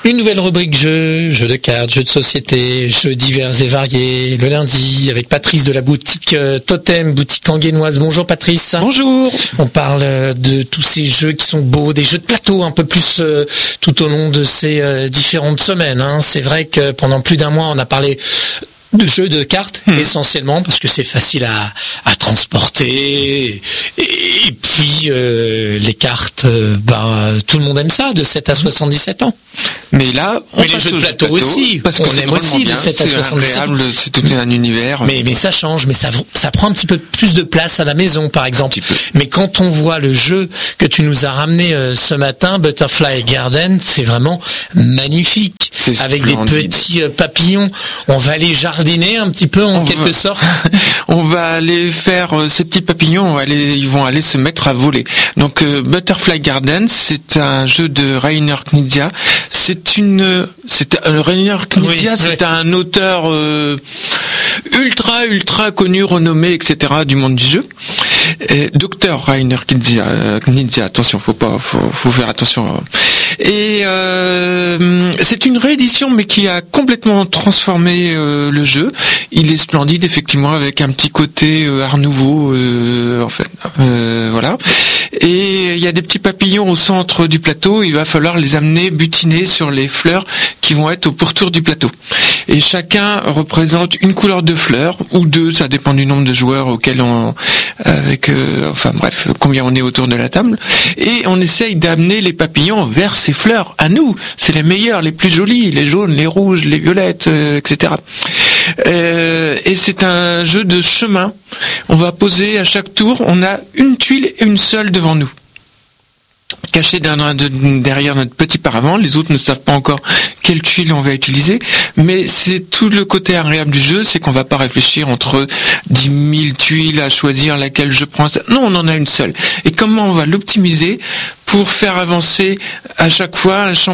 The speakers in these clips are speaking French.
Une nouvelle rubrique jeux de cartes, jeux de société, jeux divers et variés, le lundi, avec Patrice de la boutique Totem, boutique anguennoise. Bonjour Patrice. Bonjour. On parle de tous ces jeux qui sont beaux, des jeux de plateau un peu plus tout au long de ces différentes semaines. C'est vrai que pendant plus d'un mois, on a parlé de jeux de cartes essentiellement parce que c'est facile à transporter et puis les cartes tout le monde aime ça de 7 à 77 ans. Mais là, mais les jeux de plateau aussi, parce qu'on aime aussi de 7 à 77 ans. C'est tout un univers. Mais ça change, mais ça prend un petit peu plus de place à la maison par exemple. Mais quand on voit le jeu que tu nous as ramené ce matin, Butterfly Garden, c'est vraiment magnifique. Avec des petits papillons, on va aller jardiner un petit peu en quelque sorte. On va aller faire ces petits papillons, ils vont aller se mettre à voler. Donc Butterfly Garden, c'est un jeu de Rainer Knizia. Rainer Knizia, c'est un auteur ultra connu, renommé, etc. du monde du jeu. Docteur Rainer Knizia, attention, faut faire attention. Et c'est une réédition, mais qui a complètement transformé le jeu. Il est splendide, effectivement, avec un petit côté Art Nouveau, voilà. Et il y a des petits papillons au centre du plateau. Il va falloir les amener butiner sur les fleurs qui vont être au pourtour du plateau. Et chacun représente une couleur de fleurs ou deux, ça dépend du nombre de joueurs auquel combien on est autour de la table. Et on essaye d'amener les papillons vers ces fleurs à nous. C'est les meilleurs, les plus jolis, les jaunes, les rouges, les violettes, etc. Et c'est un jeu de chemin. On va poser à chaque tour, on a une tuile et une seule devant nous, cachée derrière notre petit paravent. Les autres ne savent pas encore quelle tuile on va utiliser, mais c'est tout le côté agréable du jeu, c'est qu'on va pas réfléchir entre 10 000 tuiles à choisir laquelle je prends. Non, on en a une seule. Et comment on va l'optimiser pour faire avancer à chaque fois un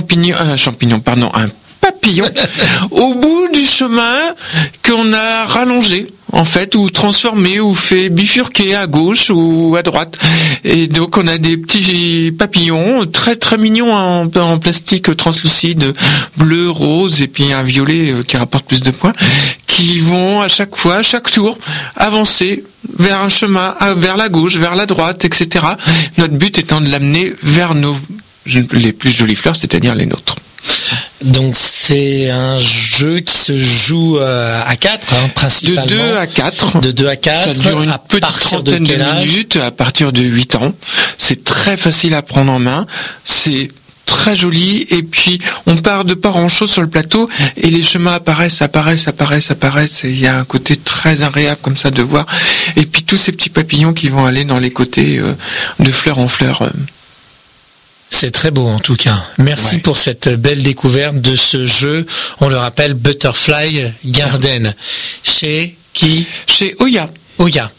papillon au bout du chemin qu'on a rallongé, en fait, ou transformé, ou fait bifurquer à gauche ou à droite. Et donc on a des petits papillons très très mignons en plastique translucide, bleu, rose, et puis un violet qui rapporte plus de points, qui vont à chaque fois, à chaque tour, avancer vers un chemin, vers la gauche, vers la droite, etc. Notre but étant de l'amener vers les plus jolies fleurs, c'est-à-dire les nôtres. Donc c'est un jeu qui se joue à 4, principalement. De 2 à 4. De 2 à 4. Ça dure une petite trentaine de minutes à partir de 8 ans. C'est très facile à prendre en main. C'est très joli, et puis on part de pas grand-chose sur le plateau et les chemins apparaissent, et il y a un côté très agréable comme ça de voir. Et puis tous ces petits papillons qui vont aller dans les côtés de fleur en fleur. C'est très beau en tout cas. Merci pour cette belle découverte de ce jeu. On le rappelle, Butterfly Garden. Chez qui ? Chez Oya. Oya.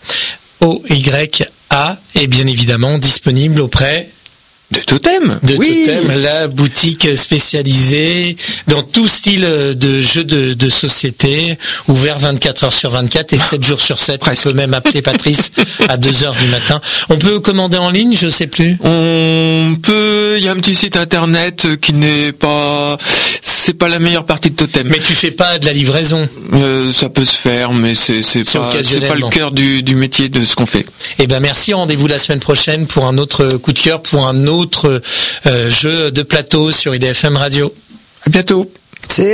O-Y-A. Et bien évidemment disponible auprès de Totem. Totem, la boutique spécialisée dans tout style de jeux de société, ouvert 24 heures sur 24 et 7 jours sur 7. On peut même appeler Patrice à 2 heures du matin. On peut commander en ligne, je sais plus. On peut, il y a un petit site internet qui c'est pas la meilleure partie de Totem. Mais tu fais pas de la livraison. Ça peut se faire, mais c'est pas le cœur du métier de ce qu'on fait. Eh ben merci, rendez-vous la semaine prochaine pour un autre coup de cœur, pour un autre jeu de plateau sur IDFM Radio. À bientôt.